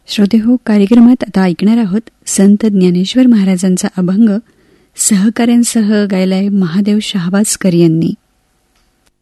श्रोतेहो, कार्यक्रमात आता ऐकणार आहोत संत ज्ञानेश्वर महाराजांचा अभंग सहकाऱ्यांसह गायलाय महादेव शाहबाजकर यांनी.